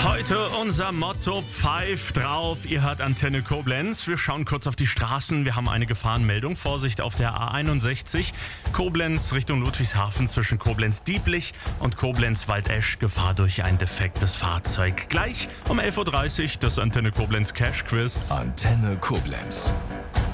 Heute unser Motto: Pfeif drauf. Ihr hört Antenne Koblenz. Wir schauen kurz auf die Straßen. Wir haben eine Gefahrenmeldung. Vorsicht auf der A61. Koblenz Richtung Ludwigshafen zwischen Koblenz-Dieblich und Koblenz-Waldesch. Gefahr durch ein defektes Fahrzeug. Gleich um 11.30 Uhr das Antenne Koblenz Cash Quiz. Antenne Koblenz.